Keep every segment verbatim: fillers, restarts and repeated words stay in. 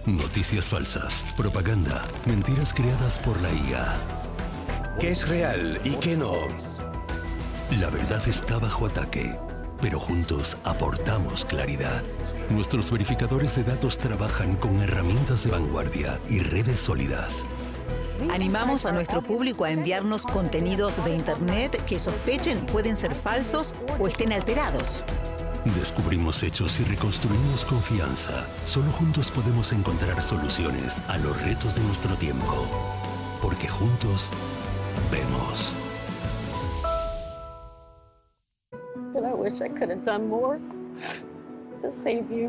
Noticias falsas, propaganda, mentiras creadas por la I A. ¿Qué es real y qué no? La verdad está bajo ataque, pero juntos aportamos claridad. Nuestros verificadores de datos trabajan con herramientas de vanguardia y redes sólidas. Animamos a nuestro público a enviarnos contenidos de Internet que sospechen pueden ser falsos o estén alterados. Descubrimos hechos y reconstruimos confianza. Solo juntos podemos encontrar soluciones a los retos de nuestro tiempo. Porque juntos vemos. But I wish I could have done more to save you.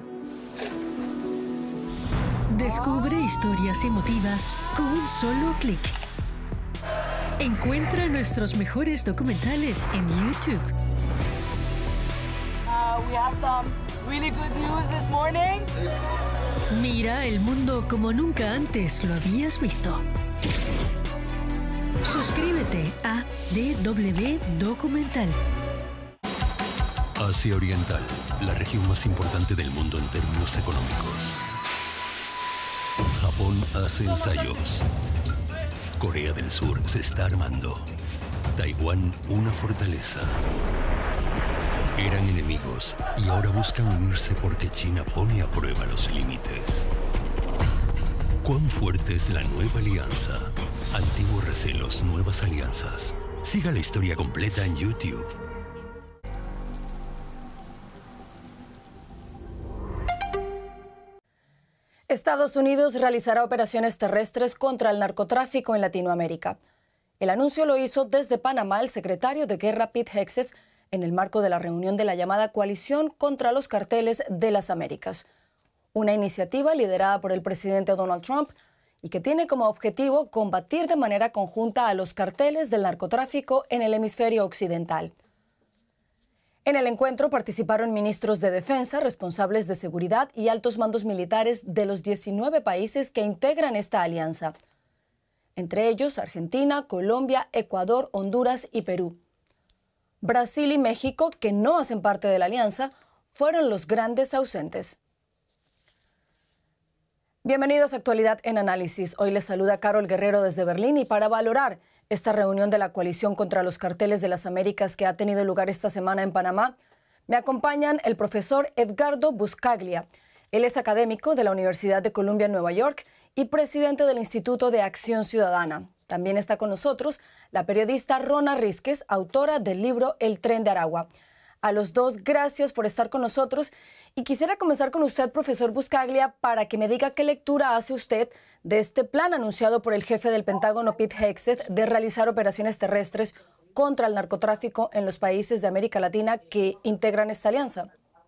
Descubre historias emotivas con un solo clic. Encuentra nuestros mejores documentales en YouTube. Uh, we have some really good news this morning. Mira el mundo como nunca antes lo habías visto. Suscríbete a D W Documental. Asia Oriental, la región más importante del mundo en términos económicos. Japón hace ensayos. Corea del Sur se está armando. Taiwán, una fortaleza. Eran enemigos y ahora buscan unirse porque China pone a prueba los límites. ¿Cuán fuerte es la nueva alianza? Antiguos recelos, nuevas alianzas. Siga la historia completa en YouTube. Estados Unidos realizará operaciones terrestres contra el narcotráfico en Latinoamérica. El anuncio lo hizo desde Panamá el secretario de Guerra Pete Hegseth en el marco de la reunión de la llamada Coalición contra los Carteles de las Américas, una iniciativa liderada por el presidente Donald Trump y que tiene como objetivo combatir de manera conjunta a los carteles del narcotráfico en el hemisferio occidental. En el encuentro participaron ministros de Defensa, responsables de seguridad y altos mandos militares de los diecinueve países que integran esta alianza, entre ellos Argentina, Colombia, Ecuador, Honduras y Perú. Brasil y México, que no hacen parte de la alianza, fueron los grandes ausentes. Bienvenidos a Actualidad en Análisis. Hoy les saluda Carol Guerrero desde Berlín y para valorar esta reunión de la Coalición contra los Carteles de las Américas que ha tenido lugar esta semana en Panamá, me acompañan el profesor Edgardo Buscaglia. Él es académico de la Universidad de Columbia en Nueva York y presidente del Instituto de Acción Ciudadana. También está con nosotros la periodista Rona Rísquez, autora del libro El Tren de Aragua. A los dos, gracias por estar con nosotros. Y quisiera comenzar con usted, profesor Buscaglia, para que me diga qué lectura hace usted de este plan anunciado por el jefe del Pentágono, Pete Hegseth, de realizar operaciones terrestres contra el narcotráfico en los países de América Latina que integran esta alianza.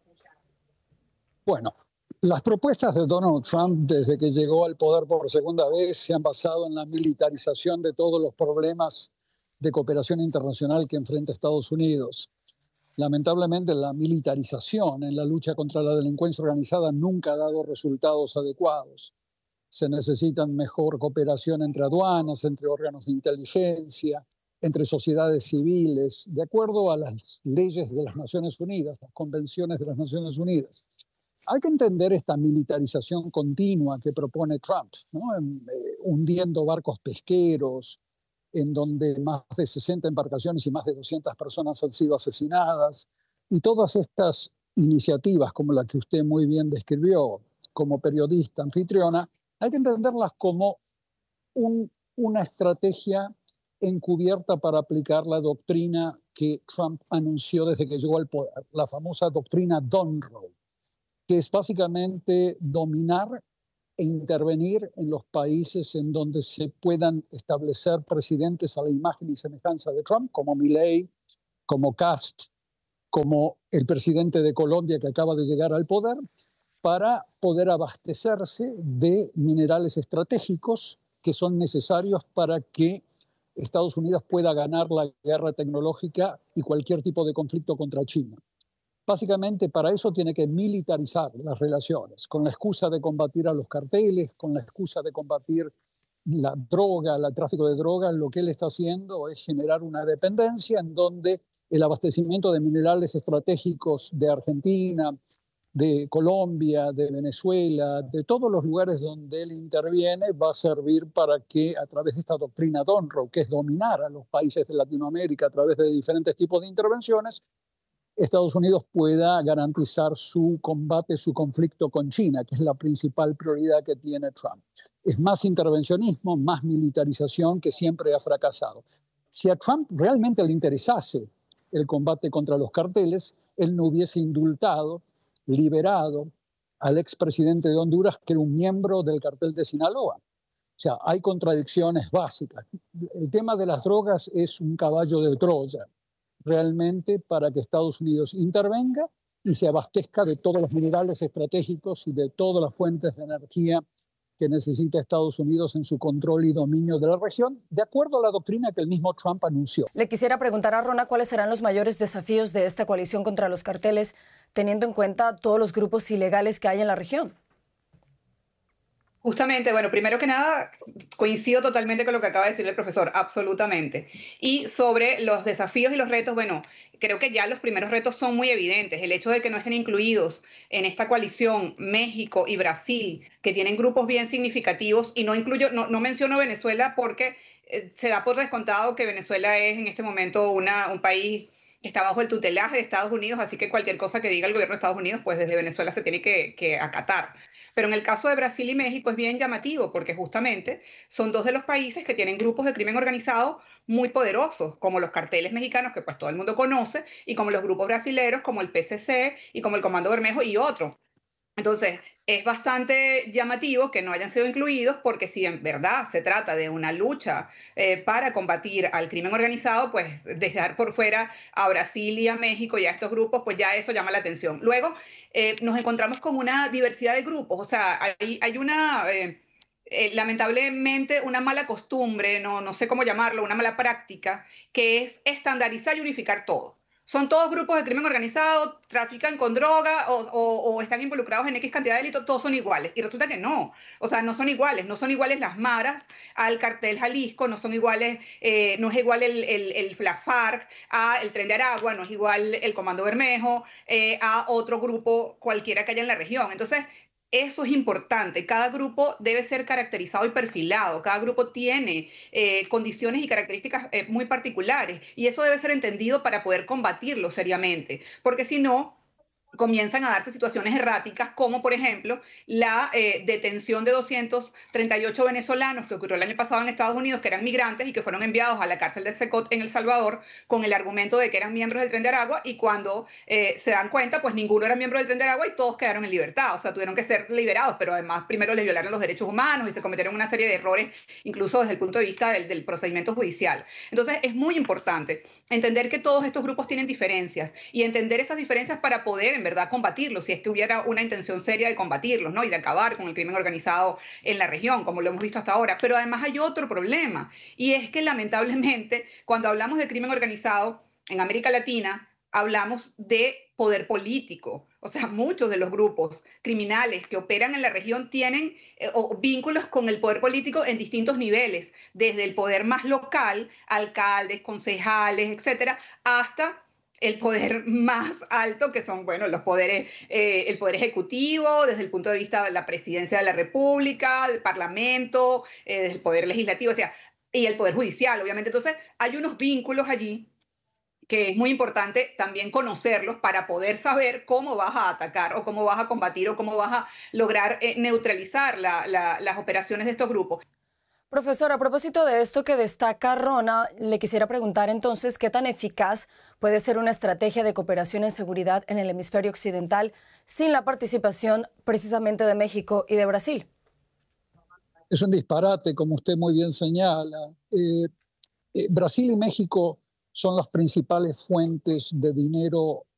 Bueno, las propuestas de Donald Trump desde que llegó al poder por segunda vez se han basado en la militarización de todos los problemas de cooperación internacional que enfrenta Estados Unidos. Lamentablemente, la militarización en la lucha contra la delincuencia organizada nunca ha dado resultados adecuados. Se necesitan mejor cooperación entre aduanas, entre órganos de inteligencia, entre sociedades civiles, de acuerdo a las leyes de las Naciones Unidas, las convenciones de las Naciones Unidas. Hay que entender esta militarización continua que propone Trump, ¿no? Eh, hundiendo barcos pesqueros, en donde más de sesenta embarcaciones y más de doscientas personas han sido asesinadas. Y todas estas iniciativas, como la que usted muy bien describió como periodista anfitriona, hay que entenderlas como un, una estrategia encubierta para aplicar la doctrina que Trump anunció desde que llegó al poder, la famosa doctrina Donroe, que es básicamente dominar e intervenir en los países en donde se puedan establecer presidentes a la imagen y semejanza de Trump, como Milei, como Kast, como el presidente de Colombia que acaba de llegar al poder, para poder abastecerse de minerales estratégicos que son necesarios para que Estados Unidos pueda ganar la guerra tecnológica y cualquier tipo de conflicto contra China. Básicamente, para eso tiene que militarizar las relaciones, con la excusa de combatir a los carteles, con la excusa de combatir la droga, el tráfico de drogas. Lo que él está haciendo es generar una dependencia en donde el abastecimiento de minerales estratégicos de Argentina, de Colombia, de Venezuela, de todos los lugares donde él interviene, va a servir para que a través de esta doctrina Donroe, que es dominar a los países de Latinoamérica a través de diferentes tipos de intervenciones, Estados Unidos pueda garantizar su combate, su conflicto con China, que es la principal prioridad que tiene Trump. Es más intervencionismo, más militarización que siempre ha fracasado. Si a Trump realmente le interesase el combate contra los carteles, él no hubiese indultado, liberado al expresidente de Honduras, que era un miembro del cartel de Sinaloa. O sea, hay contradicciones básicas. El tema de las drogas es un caballo de Troya, realmente, para que Estados Unidos intervenga y se abastezca de todos los minerales estratégicos y de todas las fuentes de energía que necesita Estados Unidos en su control y dominio de la región, de acuerdo a la doctrina que el mismo Trump anunció. Le quisiera preguntar a Rona cuáles serán los mayores desafíos de esta coalición contra los carteles, teniendo en cuenta todos los grupos ilegales que hay en la región. Justamente, bueno, primero que nada, coincido totalmente con lo que acaba de decir el profesor, absolutamente. Y sobre los desafíos y los retos, bueno, creo que ya los primeros retos son muy evidentes. El hecho de que no estén incluidos en esta coalición México y Brasil, que tienen grupos bien significativos, y no incluyo, no, no menciono Venezuela porque eh, se da por descontado que Venezuela es en este momento una, un país que está bajo el tutelaje de Estados Unidos, así que cualquier cosa que diga el gobierno de Estados Unidos, pues desde Venezuela se tiene que, que acatar. Pero en el caso de Brasil y México es bien llamativo porque justamente son dos de los países que tienen grupos de crimen organizado muy poderosos, como los carteles mexicanos, que pues todo el mundo conoce, y como los grupos brasileros, como el P C C y como el Comando Bermejo y otros. Entonces, es bastante llamativo que no hayan sido incluidos porque si en verdad se trata de una lucha eh, para combatir al crimen organizado, pues dejar por fuera a Brasil y a México y a estos grupos, pues ya eso llama la atención. Luego, eh, nos encontramos con una diversidad de grupos, o sea, hay, hay una... Eh, Eh, lamentablemente una mala costumbre, no, no sé cómo llamarlo, una mala práctica, que es estandarizar y unificar todo. Son todos grupos de crimen organizado, trafican con droga o, o, o están involucrados en X cantidad de delitos, todos son iguales. Y resulta que no, o sea, no son iguales. No son iguales las maras al cartel Jalisco, no son iguales, eh, no es igual el, el, el, la FARC a el Tren de Aragua, no es igual el Comando Bermejo eh, a otro grupo cualquiera que haya en la región. Entonces, eso es importante. Cada grupo debe ser caracterizado y perfilado. Cada grupo tiene eh, condiciones y características eh, muy particulares. Y eso debe ser entendido para poder combatirlo seriamente. Porque si no, comienzan a darse situaciones erráticas, como por ejemplo la eh, detención de doscientos treinta y ocho venezolanos que ocurrió el año pasado en Estados Unidos, que eran migrantes y que fueron enviados a la cárcel del Secot en El Salvador con el argumento de que eran miembros del Tren de Aragua, y cuando eh, se dan cuenta, pues ninguno era miembro del Tren de Aragua y todos quedaron en libertad. O sea, tuvieron que ser liberados, pero además primero les violaron los derechos humanos y se cometieron una serie de errores, incluso desde el punto de vista del, del procedimiento judicial. Entonces, es muy importante entender que todos estos grupos tienen diferencias y entender esas diferencias para poder, en verdad, combatirlos, si es que hubiera una intención seria de combatirlos, ¿no? Y de acabar con el crimen organizado en la región, como lo hemos visto hasta ahora. Pero además hay otro problema, y es que lamentablemente cuando hablamos de crimen organizado en América Latina, hablamos de poder político. O sea, muchos de los grupos criminales que operan en la región tienen eh, o, vínculos con el poder político en distintos niveles, desde el poder más local, alcaldes, concejales, etcétera, hasta el poder más alto, que son, bueno, los poderes, eh, el poder ejecutivo, desde el punto de vista de la presidencia de la República, del Parlamento, eh, desde el poder legislativo, o sea, y el poder judicial, obviamente. Entonces, hay unos vínculos allí que es muy importante también conocerlos para poder saber cómo vas a atacar o cómo vas a combatir o cómo vas a lograr eh, neutralizar la, la, las operaciones de estos grupos. Profesor, a propósito de esto que destaca Rona, le quisiera preguntar entonces qué tan eficaz puede ser una estrategia de cooperación en seguridad en el hemisferio occidental sin la participación precisamente de México y de Brasil. Es un disparate, como usted muy bien señala. Eh, eh, Brasil y México son las principales fuentes de dinero